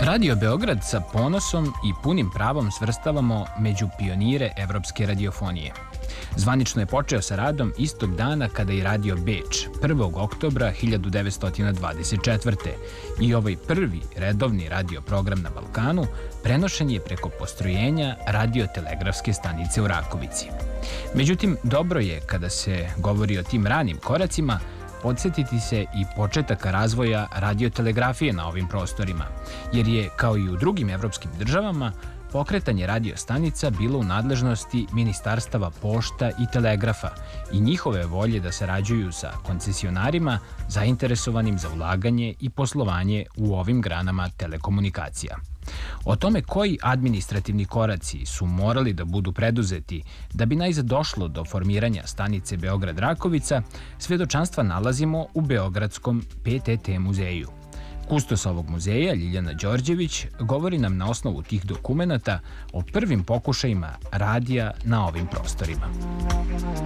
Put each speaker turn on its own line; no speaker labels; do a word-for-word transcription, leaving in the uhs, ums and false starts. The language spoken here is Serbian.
Radio Beograd sa ponosom i punim pravom svrstavamo među pionire evropske radiofonije. Zvanično je počeo sa radom istog dana kada i Radio Beč, prvog oktobra hiljadu devetsto dvadeset četvrte. I ovaj prvi redovni radio program na Balkanu prenošen je preko postrojenja radiotelegrafske stanice u Rakovici. Međutim, dobro je, kada se govori o tim ranim koracima, podsjetiti se i početaka razvoja radiotelegrafije na ovim prostorima, jer je, kao i u drugim evropskim državama, pokretanje radiostanica bilo u nadležnosti ministarstava pošta i telegrafa i njihove volje da sarađuju sa koncesionarima zainteresovanim za ulaganje i poslovanje u ovim granama telekomunikacija. O tome koji administrativni koraci su morali da budu preduzeti da bi najzad došlo do formiranja stanice Beograd-Rakovica, svedočanstva nalazimo u Beogradskom P T T muzeju. Kustos ovog muzeja, Ljiljana Đorđević, govori nam na osnovu tih dokumenata o prvim pokušajima radija na ovim prostorima.